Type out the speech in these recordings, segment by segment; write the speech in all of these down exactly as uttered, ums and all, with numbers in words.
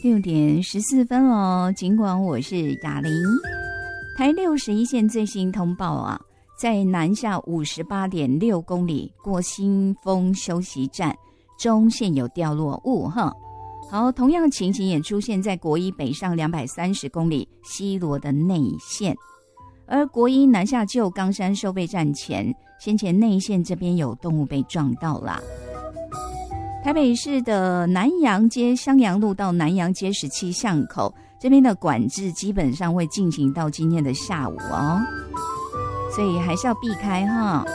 六点十四分哦，尽管我是雅玲。台六十一线最新通报啊，在南下五十八点六公里过新丰休息站中线有掉落物哈。好，同样情形也出现在国一北上两百三十公里西螺的内线，而国一南下旧冈山收费站前，先前内线这边有动物被撞到啦。台北市的南阳街襄阳路到南阳街十七巷口这边的管制基本上会进行到今天的下午哦，所以还是要避开哈。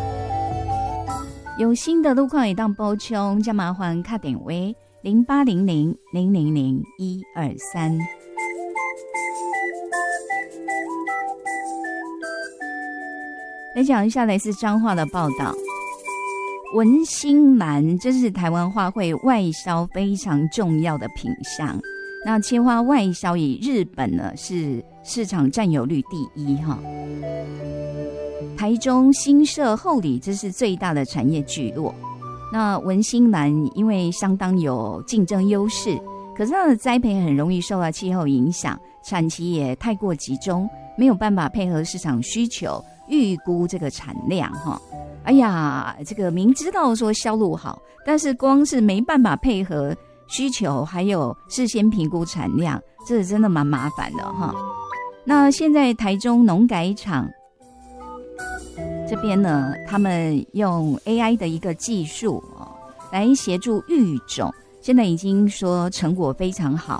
有新的路况也当补充，加麻烦卡点位零八零零零零零一二三。来讲一下来自彰化的报道。文心兰，这是台湾花卉外销非常重要的品项。那切花外销以日本呢是市场占有率第一哈。台中新社后里，这是最大的产业聚落。那文心兰因为相当有竞争优势，可是它的栽培很容易受到气候影响，产期也太过集中，没有办法配合市场需求，预估这个产量哈。哎呀，这个明知道说销路好，但是光是没办法配合需求，还有事先评估产量，这真的蛮麻烦的哈。那现在台中农改场这边呢，他们用 A I 的一个技术哦，来协助育种，现在已经说成果非常好。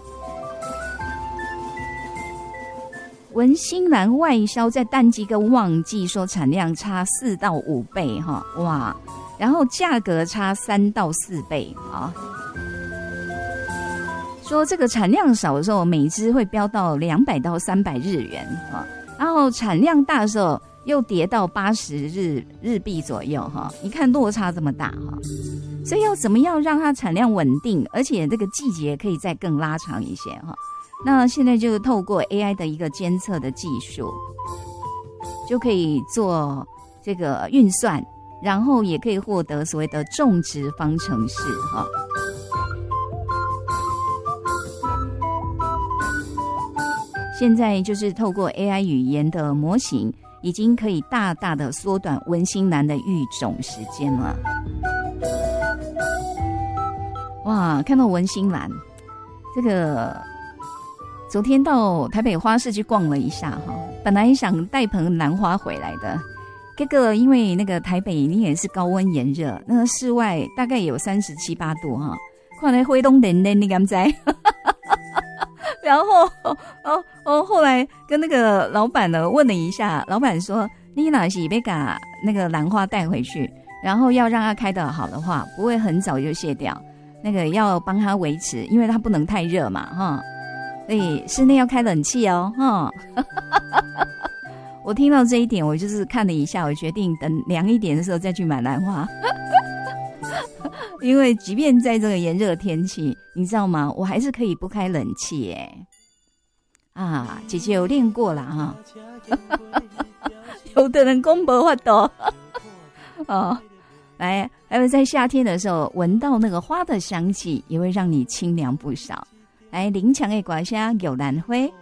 文心兰外销在淡季跟旺季说产量差四到五倍哈，哇，然后价格差三到四倍啊。说这个产量少的时候，每只会飙到两百到三百日元啊，然后产量大的时候又跌到八十日日币左右哈。你看落差这么大哈，所以要怎么样让它产量稳定，而且这个季节可以再更拉长一些哈。那现在就透过 A I 的一个监测的技术，就可以做这个运算，然后也可以获得所谓的种植方程式哈。现在就是透过 A I 语言的模型，已经可以大大的缩短文心兰的育种时间了。哇，看到文心兰这个。昨天到台北花市去逛了一下哈，本来想带盆兰花回来的，这个因为那个台北你也是高温炎热，那个室外大概有三十七八度哈，看来灰东冷冷，你敢知？然后哦哦，后来跟那个老板呢问了一下，老板说你哪是要把那个兰花带回去，然后要让它开得好的话，不会很早就谢掉，那个要帮它维持，因为它不能太热嘛哈。所以室内要开冷气哦，哈。我听到这一点，我就是看了一下，我决定等凉一点的时候再去买兰花。因为即便在这个炎热天气，你知道吗？我还是可以不开冷气耶。啊，姐姐有练过啦哈。有的人讲没法度。哦，来，还有在夏天的时候，闻到那个花的香气，也会让你清凉不少。来，林强的歌声《玉兰花》。